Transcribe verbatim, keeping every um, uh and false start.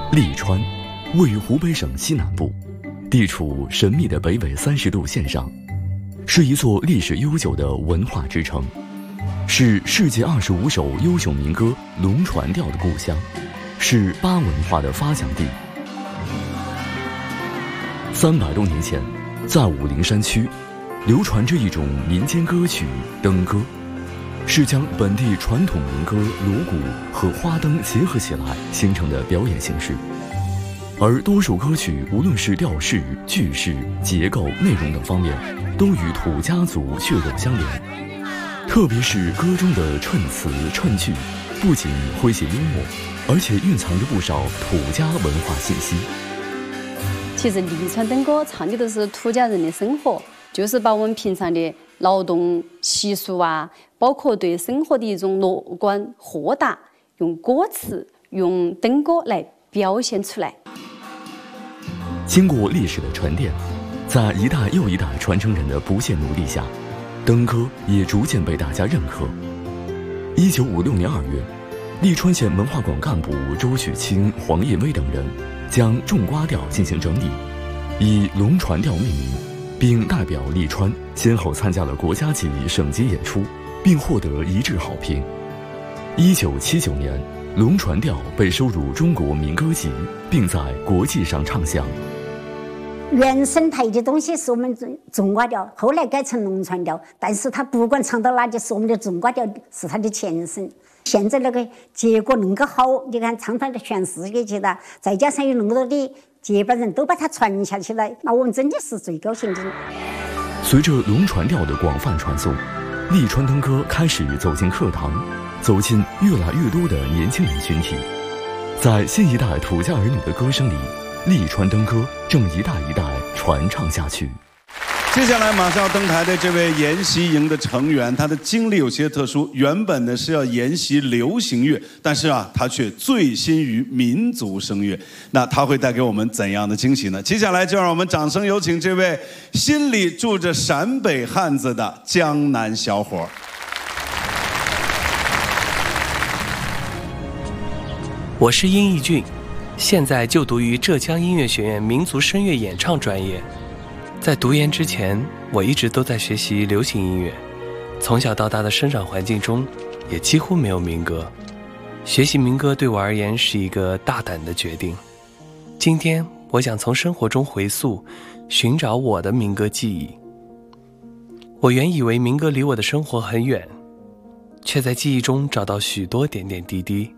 利川位于湖北省西南部，地处神秘的北纬三十度线上，是一座历史悠久的文化之城，是世界二十五首优秀民歌龙船调的故乡，是巴文化的发祥地。三百多年前，在武陵山区，流传着一种民间歌曲灯歌，是将本地传统民歌锣鼓和花灯结合起来形成的表演形式。而多首歌曲无论是调式、句式、结构、内容等方面，都与土家族血肉相连。特别是歌中的衬词、衬句，不仅诙谐幽默，而且蕴藏着不少土家文化信息。 其实利川灯歌唱的都是土家人的生活，就是把我们平常的劳动习俗啊，包括对生活的一种乐观豁达，用歌词、用灯歌来表现出来。 经过历史的沉淀，在一代又一代传承人的不懈努力下，灯歌也逐渐被大家认可。一九五六年二月，利川县文化馆干部周雪清、黄叶薇等人将种瓜调进行整理，以龙船调命名，并代表利川先后参加了国家级、省级演出，并获得一致好评。一九七九年，龙船调被收入中国民歌集，并在国际上唱响。 原生态的东西是我们种瓜调，后来改成龙船调，但是它不管唱到哪里，是我们的种瓜调是它的前身。现在那个结果那个好，你看唱到全世界去了，再加上有那么多的接班人都把它传下去了，那我们真的是最高兴的。 随着龙船调的广泛传颂，利川灯歌开始走进课堂，走进越来越多的年轻人群体。在新一代土家儿女的歌声里，利川灯歌正一代一代传唱下去。 接下来马上要登台的这位研习营的成员，他的经历有些特殊，原本呢是要研习流行乐，但是啊，他却醉心于民族声乐。那他会带给我们怎样的惊喜呢？接下来就让我们掌声有请这位心里住着陕北汉子的江南小伙。 我是殷义俊，现在就读于浙江音乐学院民族声乐演唱专业。在读研之前，我一直都在学习流行音乐，从小到大的生长环境中也几乎没有民歌。学习民歌对我而言是一个大胆的决定。今天我想从生活中回溯，寻找我的民歌记忆。我原以为民歌离我的生活很远，却在记忆中找到许多点点滴滴。